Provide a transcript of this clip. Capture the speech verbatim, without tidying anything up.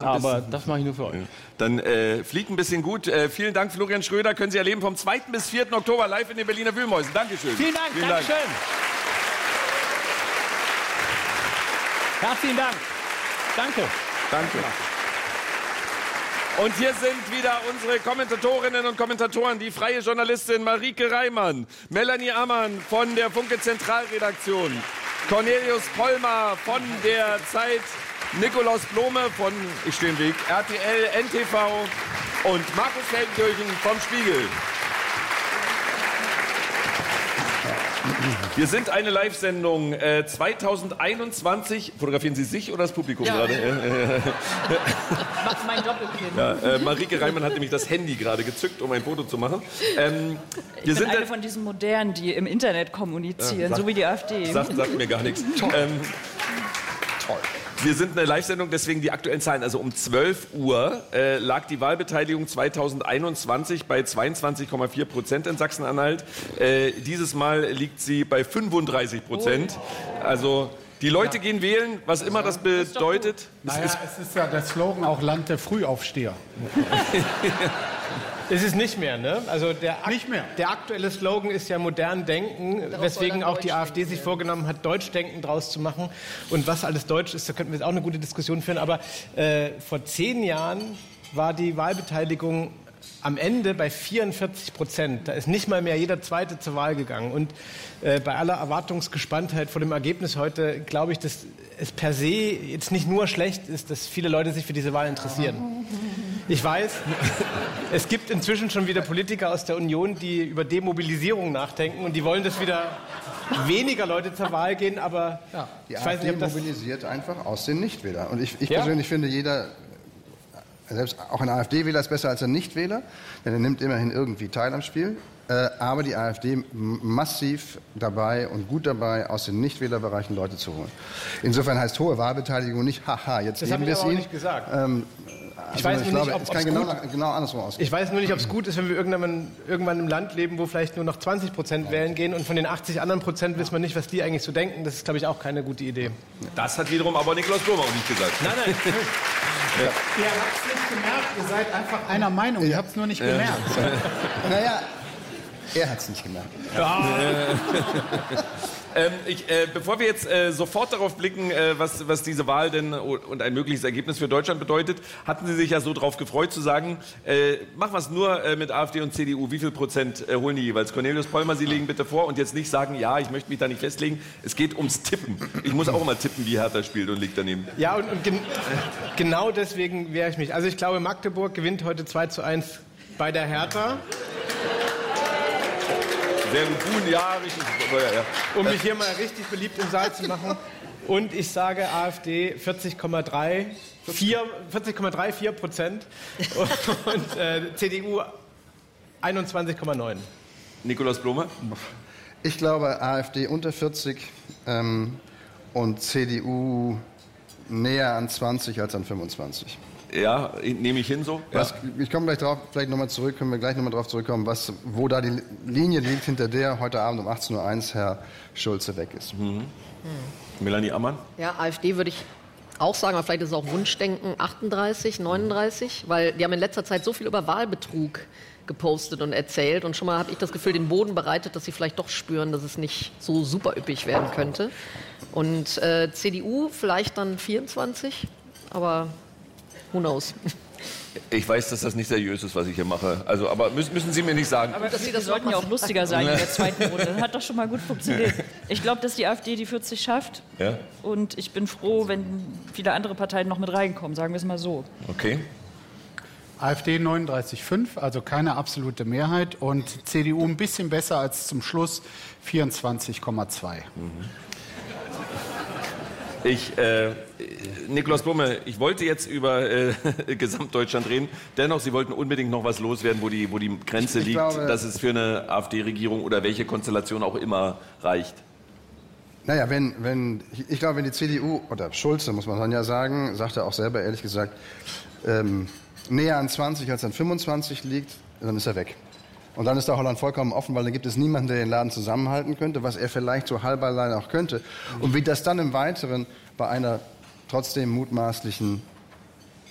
Aber das mache ich nur für euch. Dann äh, fliegt ein bisschen gut. Äh, vielen Dank, Florian Schröder. Können Sie erleben vom zweiten bis vierten Oktober live in den Berliner Wühlmäusen. Dankeschön. Vielen Dank. Vielen Dankeschön. Dank. Herzlichen Dank. Danke. Danke. Und hier sind wieder unsere Kommentatorinnen und Kommentatoren, die freie Journalistin Marike Reimann, Melanie Ammann von der Funke Zentralredaktion, Cornelius Pollmer von der Zeit, Nikolaus Blome von, ich stehe im Weg, R T L, N T V und Markus Feldenkirchen vom Spiegel. Wir sind eine Live-Sendung äh, zweitausendeinundzwanzig. Fotografieren Sie sich oder das Publikum ja. gerade? Macht mein Job im Kind. Ja, äh, Marike Reimann hat nämlich das Handy gerade gezückt, um ein Foto zu machen. Ähm, ich wir bin sind eine von diesen Modernen, die im Internet kommunizieren, ja, sagt, so wie die AfD. Sagt, sagt mir gar nichts. Toll. Ähm, Toll. Wir sind eine Live-Sendung, deswegen die aktuellen Zahlen. Also um zwölf Uhr äh, lag die Wahlbeteiligung zweitausendeinundzwanzig bei zweiundzwanzig Komma vier Prozent in Sachsen-Anhalt. Äh, dieses Mal liegt sie bei fünfunddreißig Prozent. Also die Leute ja. gehen wählen, was immer das bedeutet. Naja, es ist, es ist ja der Slogan auch Land der Frühaufsteher. Ist es nicht mehr, ne? Also der, nicht mehr. der aktuelle Slogan ist ja modern denken, Darauf weswegen auch die AfD sich vorgenommen hat, Deutschdenken draus zu machen. Und was alles Deutsch ist, da könnten wir jetzt auch eine gute Diskussion führen. Aber äh, vor zehn Jahren war die Wahlbeteiligung am Ende bei vierundvierzig Prozent. Da ist nicht mal mehr jeder Zweite zur Wahl gegangen. Und äh, bei aller Erwartungsgespanntheit vor dem Ergebnis heute glaube ich, dass es per se jetzt nicht nur schlecht ist, dass viele Leute sich für diese Wahl interessieren. Ich weiß, es gibt inzwischen schon wieder Politiker aus der Union, die über Demobilisierung nachdenken und die wollen, dass wieder weniger Leute zur Wahl gehen, aber ja, die ich AfD weiß nicht, ob das mobilisiert einfach aus den Nichtwählern. Und ich, ich ja. persönlich finde, jeder, selbst auch ein AfD-Wähler ist besser als ein Nichtwähler, denn er nimmt immerhin irgendwie teil am Spiel. Äh, aber die AfD massiv dabei und gut dabei, aus den Nichtwählerbereichen Leute zu holen. Insofern heißt hohe Wahlbeteiligung nicht, haha, jetzt das geben wir es ihnen. Nicht gesagt. Ähm, Ich also weiß ich nur glaube, nicht, ob es kann genau, genau andersrum ausgehen. Ich weiß nur nicht, ob es gut ist, wenn wir irgendwann, irgendwann im Land leben, wo vielleicht nur noch zwanzig Prozent wählen gehen und von den achtzig anderen Prozent wissen wir nicht, was die eigentlich so denken. Das ist, glaube ich, auch keine gute Idee. Das hat wiederum aber Nikolaus Blome auch nicht gesagt. Nein, nein. Ja. Ihr habt es nicht gemerkt, ihr seid einfach einer Meinung, ihr habt es nur nicht ja. gemerkt. Naja, er hat es nicht gemerkt. Ja. ähm, ich, äh, bevor wir jetzt äh, sofort darauf blicken, äh, was, was diese Wahl denn und ein mögliches Ergebnis für Deutschland bedeutet, hatten Sie sich ja so darauf gefreut zu sagen, äh, machen wir es nur äh, mit AfD und C D U. Wie viel Prozent äh, holen die jeweils? Cornelius Pollmer, Sie legen bitte vor und jetzt nicht sagen, ja, ich möchte mich da nicht festlegen. Es geht ums Tippen. Ich muss auch immer tippen, wie Hertha spielt und liegt daneben. Ja, und, und gen genau deswegen wehre ich mich. Also ich glaube, Magdeburg gewinnt heute zwei zu eins bei der Hertha. Sehr gut, Buhn, ja, richtig. Ja, ja. Um mich hier mal richtig beliebt im Saal zu machen. Und ich sage AfD vierzig Komma drei vier Prozent und äh, C D U einundzwanzig Komma neun. Nikolaus Blome? Ich glaube AfD unter vierzig ähm, und C D U näher an zwanzig als an fünfundzwanzig. Ja, nehme ich hin so. Was, ja. Ich komme gleich drauf, vielleicht nochmal zurück, können wir gleich nochmal drauf zurückkommen, was, wo da die Linie liegt, hinter der heute Abend um achtzehn Uhr eins Herr Schulze weg ist. Mhm. Mhm. Melanie Ammann? Ja, AfD würde ich auch sagen, aber vielleicht ist es auch Wunschdenken, achtunddreißig, neununddreißig, weil die haben in letzter Zeit so viel über Wahlbetrug gepostet und erzählt und schon mal habe ich das Gefühl, den Boden bereitet, dass sie vielleicht doch spüren, dass es nicht so super üppig werden könnte. Und äh, C D U vielleicht dann vierundzwanzig, aber who knows? Ich weiß, dass das nicht seriös ist, was ich hier mache. Also, aber müssen, müssen Sie mir nicht sagen. Aber das, das sollten ja auch lustiger sein in der zweiten Runde. Das hat doch schon mal gut funktioniert. Ich glaube, dass die AfD die vierzig schafft. Ja. Und ich bin froh, wenn viele andere Parteien noch mit reinkommen, sagen wir es mal so. Okay. AfD neununddreißig Komma fünf, also keine absolute Mehrheit. Und C D U ein bisschen besser als zum Schluss, vierundzwanzig Komma zwei. Mhm. Ich, äh, Nikolaus Blome, ich wollte jetzt über äh, Gesamtdeutschland reden. Dennoch, Sie wollten unbedingt noch was loswerden, wo die, wo die Grenze ich, ich liegt, glaube, dass es für eine AfD-Regierung oder welche Konstellation auch immer reicht. Naja, wenn, wenn, ich glaube, wenn die C D U, oder Schulze, muss man dann ja sagen, sagt er auch selber ehrlich gesagt, ähm, näher an zwanzig als an fünfundzwanzig liegt, dann ist er weg. Und dann ist der Holland vollkommen offen, weil dann gibt es niemanden, der den Laden zusammenhalten könnte, was er vielleicht so halb allein auch könnte. Und wie das dann im Weiteren bei einer trotzdem mutmaßlichen